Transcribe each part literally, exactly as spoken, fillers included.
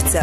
Konjice.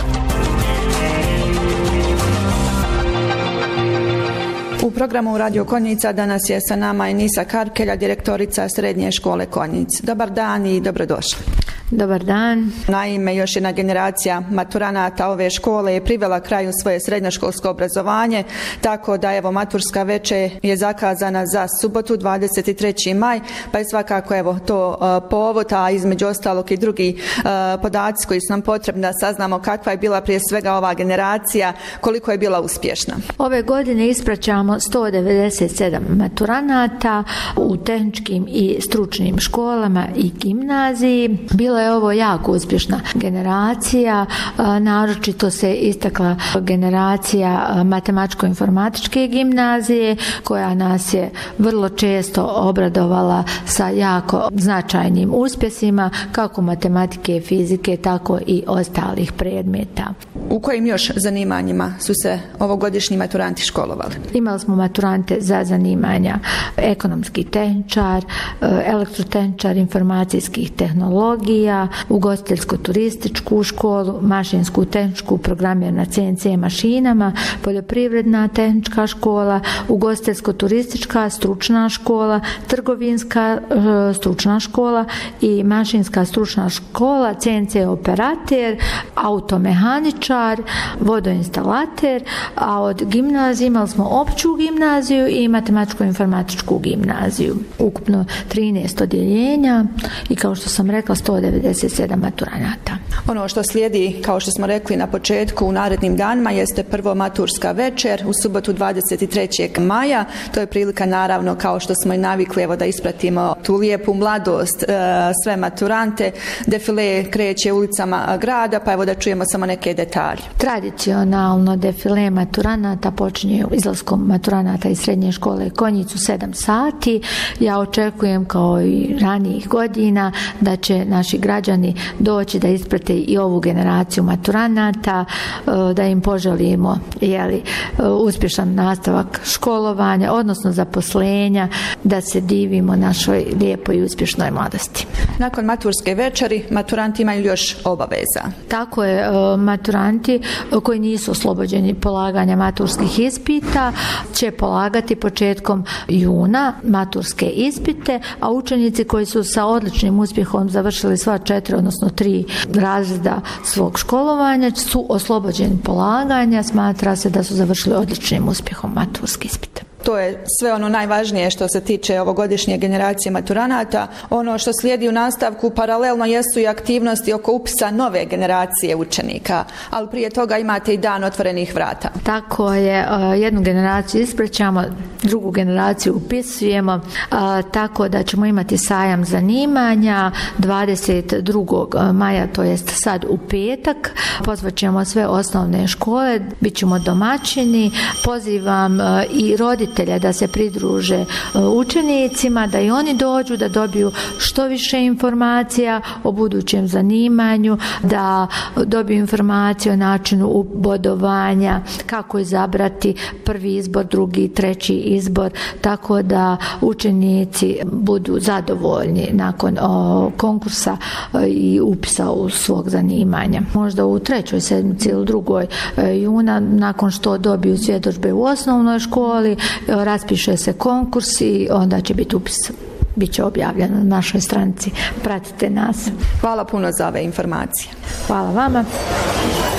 U programu Radio Konjica danas je sa nama Enisa Karkelja, direktorica Srednje škole Konjic. Dobar dan i dobrodošli. Dobar dan. Naime, još jedna generacija maturanata ove škole je privela kraju svoje srednjoškolsko obrazovanje, tako da evo maturska večer je zakazana za subotu dvadeset treći maj, pa je svakako evo to uh, povod, a između ostalog i drugi uh, podaci koji su nam potrebni da saznamo kakva je bila prije svega ova generacija, koliko je bila uspješna. Ove godine ispraćamo sto devedeset sedam maturanata u tehničkim i stručnim školama i gimnaziji. Bila je ovo jako uspješna generacija, naročito se istakla generacija matematičko-informatičke gimnazije koja nas je vrlo često obradovala sa jako značajnim uspjesima kako matematike, fizike, tako i ostalih predmeta. U kojim još zanimanjima su se ovogodišnji maturanti školovali? Imali smo maturante za zanimanja ekonomski tehničar, elektrotehničar informacijskih tehnologija, ugostiteljsko-turističku školu, mašinsku tehničku, programer na C N C mašinama, poljoprivredna tehnička škola, ugostiteljsko-turistička stručna škola, trgovinska e, stručna škola i mašinska stručna škola, C N C operater, automehaničar, vodoinstalater, a od gimnazije imali smo opću gimnaziju i matematičko-informatičku gimnaziju. Ukupno trinaest odjeljenja i kao što sam rekla sto devedeset sedam maturanata. Ono što slijedi, kao što smo rekli na početku, u narednim danima jeste prvo maturska večer u subotu dvadeset trećeg maja. To je prilika naravno, kao što smo i navikli, evo da ispratimo tu lijepu mladost, e, sve maturante. Defile kreće ulicama grada, pa evo da čujemo samo neke detalje. Tradicionalno defile maturanata počinje izlaskom maturanata iz Srednje škole Konjic u sedam sati. Ja očekujem kao i ranijih godina da će naši građani doći da isprate i ovu generaciju maturanata, da im poželimo jeli, uspješan nastavak školovanja, odnosno zaposlenja, da se divimo našoj lijepoj i uspješnoj mladosti. Nakon maturske večeri, maturanti imaju još obaveza. Tako je, maturanti koji nisu oslobođeni polaganja maturskih ispita će polagati početkom juna maturske ispite, a učenici koji su sa odličnim uspjehom završili sva četiri, odnosno tri razreda svog školovanja su oslobođeni polaganja, smatra se da su završili odličnim uspjehom maturski ispit. To je sve ono najvažnije što se tiče ovogodišnje generacije maturanata. Ono što slijedi u nastavku paralelno jesu i aktivnosti oko upisa nove generacije učenika, ali prije toga imate i dan otvorenih vrata. Tako je, jednu generaciju ispraćamo, drugu generaciju upisujemo, tako da ćemo imati sajam zanimanja dvadeset drugog maja, to jest sad u petak. Pozvaćemo sve osnovne škole, bit ćemo domaćini, pozivam i roditelji da se pridruže učenicima, da i oni dođu, da dobiju što više informacija o budućem zanimanju, da dobiju informacije o načinu bodovanja, kako izabrati prvi izbor, drugi, treći izbor, tako da učenici budu zadovoljni nakon o, konkursa i upisa u svog zanimanja. Možda u trećoj sedmici ili drugoj juna, nakon što dobiju svjedodžbe u osnovnoj školi, raspiše se konkurs i onda će biti upis, bit će objavljeno na našoj stranici. Pratite nas. Hvala puno za ove informacije. Hvala vama.